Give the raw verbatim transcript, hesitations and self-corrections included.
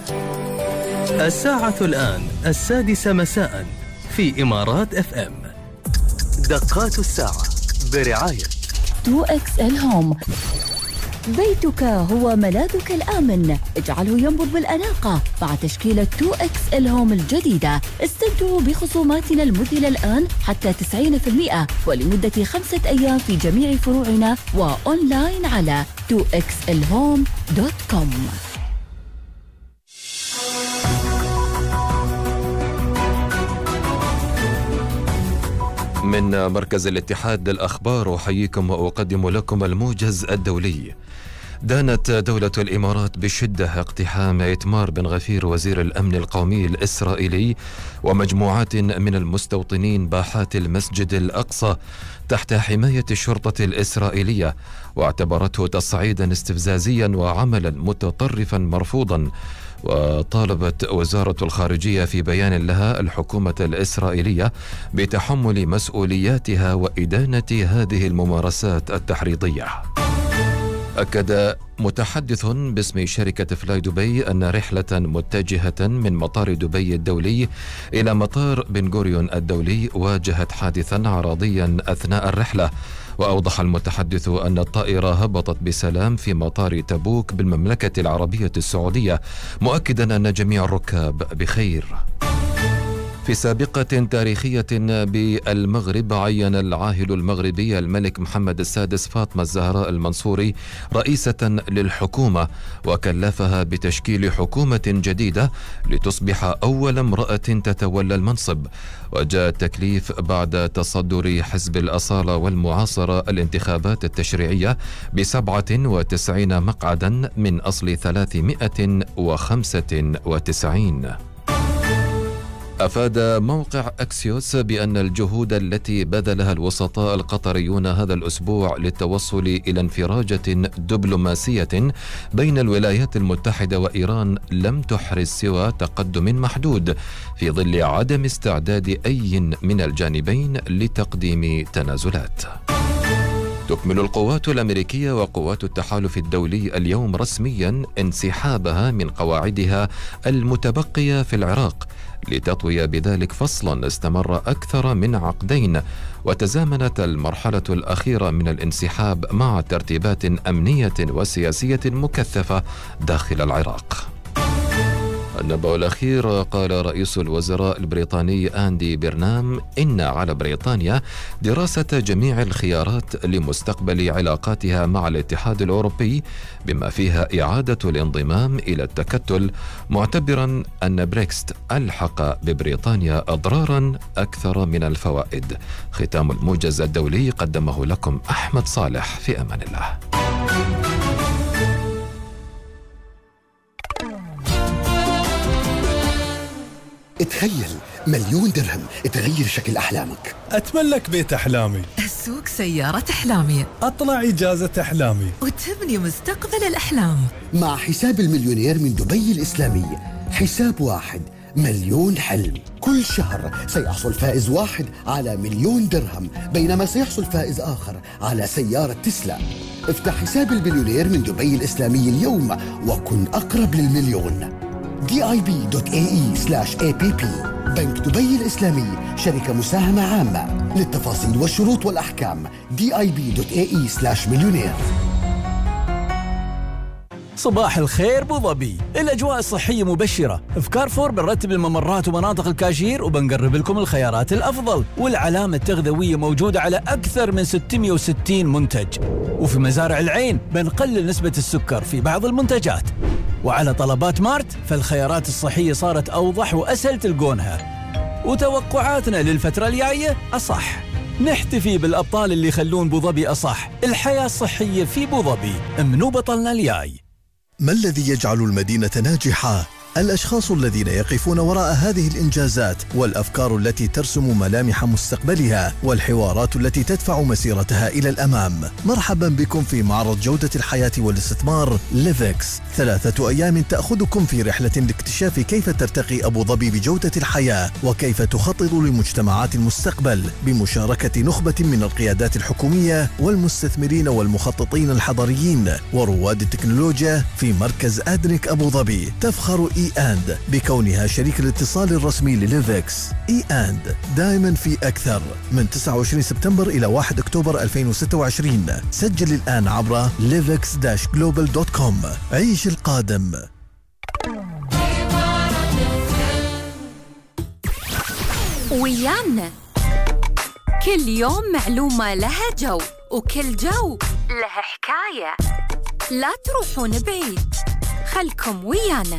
الساعة الآن السادسة مساء في إمارات اف ام. دقات الساعة برعاية تو إكس إل هوم. بيتك هو ملاذك الآمن، اجعله ينبض بالأناقة مع تشكيلة تو إكس إل هوم الجديدة. استمتعوا بخصوماتنا المذهلة الآن حتى تسعين بالمئة ولمدة خمسة أيام في جميع فروعنا وأونلاين على تو إكس إل هوم دوت كوم. من مركز الاتحاد للأخبار أحييكم وأقدم لكم الموجز الدولي. دانت دولة الإمارات بشدة اقتحام إتمار بن غفير وزير الأمن القومي الإسرائيلي ومجموعات من المستوطنين باحات المسجد الأقصى تحت حماية الشرطة الإسرائيلية، واعتبرته تصعيدا استفزازيا وعملا متطرفا مرفوضا. وطالبت وزارة الخارجية في بيان لها الحكومة الإسرائيلية بتحمل مسؤولياتها وإدانة هذه الممارسات التحريضية. أكد متحدث باسم شركة فلاي دبي أن رحلة متجهة من مطار دبي الدولي إلى مطار بن غوريون الدولي واجهت حادثا عرضيا أثناء الرحلة. وأوضح المتحدث أن الطائرة هبطت بسلام في مطار تبوك بالمملكة العربية السعودية، مؤكدا أن جميع الركاب بخير. في سابقة تاريخية بالمغرب، عين العاهل المغربي الملك محمد السادس فاطمة الزهراء المنصوري رئيسة للحكومة، وكلفها بتشكيل حكومة جديدة لتصبح أول امرأة تتولى المنصب. وجاء التكليف بعد تصدر حزب الأصالة والمعاصرة الانتخابات التشريعية بسبعة وتسعين مقعدا من أصل ثلاثمائة وخمسة وتسعين. أفاد موقع أكسيوس بأن الجهود التي بذلها الوسطاء القطريون هذا الأسبوع للتوصل إلى انفراجة دبلوماسية بين الولايات المتحدة وإيران لم تحرز سوى تقدم محدود في ظل عدم استعداد أي من الجانبين لتقديم تنازلات. تكمل القوات الأمريكية وقوات التحالف الدولي اليوم رسميا انسحابها من قواعدها المتبقية في العراق، لتطوي بذلك فصلا استمر أكثر من عقدين. وتزامنت المرحلة الأخيرة من الانسحاب مع ترتيبات أمنية وسياسية مكثفة داخل العراق. النبأ الأخير، قال رئيس الوزراء البريطاني أندي بيرنام إن على بريطانيا دراسة جميع الخيارات لمستقبل علاقاتها مع الاتحاد الأوروبي بما فيها إعادة الانضمام إلى التكتل، معتبرا أن بريكست ألحق ببريطانيا أضرارا أكثر من الفوائد. ختام الموجز الدولي قدمه لكم أحمد صالح، في أمان الله. تخيل مليون درهم تغير شكل أحلامك. أتملك بيت أحلامي، أسوق سيارة أحلامي، أطلع إجازة أحلامي، وتبني مستقبل الأحلام. مع حساب المليونير من دبي الإسلامي، حساب واحد مليون حلم. كل شهر سيحصل فائز واحد على مليون درهم، بينما سيحصل فائز آخر على سيارة تسلا. افتح حساب المليونير من دبي الإسلامي اليوم وكن أقرب للمليون. دي آي بي دوت إيه إي سلاش إيه بي بي. بنك دبي الإسلامي، شركة مساهمة عامة. للتفاصيل والشروط والأحكام دي آي بي دوت إيه إي سلاش مليونير. صباح الخير بو ظبي، الأجواء الصحية مبشرة. في كارفور بنرتب الممرات ومناطق الكاشير وبنقرب لكم الخيارات الأفضل، والعلامة التغذوية موجودة على أكثر من ستمائة وستين منتج. وفي مزارع العين بنقلل نسبة السكر في بعض المنتجات. وعلى طلبات مارت فالخيارات الصحية صارت أوضح وأسهل تلقونها. وتوقعاتنا للفترة الجاية أصح. نحتفي بالأبطال اللي يخلون بو ظبي أصح. الحياة الصحية في بو ظبي. منو بطلنا الجاي؟ ما الذي يجعل المدينة ناجحة؟ الأشخاص الذين يقفون وراء هذه الإنجازات، والأفكار التي ترسم ملامح مستقبلها، والحوارات التي تدفع مسيرتها إلى الأمام. مرحبا بكم في معرض جودة الحياة والاستثمار ليفكس، ثلاثة أيام تأخذكم في رحلة لاكتشاف كيف ترتقي أبو ظبي بجودة الحياة، وكيف تخطط لمجتمعات المستقبل بمشاركة نخبة من القيادات الحكومية والمستثمرين والمخططين الحضريين ورواد التكنولوجيا في مركز أدريك أبو ظبي. تفخر إي أند بكونها شريك الاتصال الرسمي لليفكس. إي أند دائما في أكثر. من تسعة وعشرين سبتمبر إلى واحد أكتوبر ألفين وستة وعشرين. سجل الآن عبر ليفكس جلوبال دوت كوم. عيش القادم. ويانا كل يوم معلومة لها جو، وكل جو لها حكاية. لا تروحون بعيد، خلكم ويانا.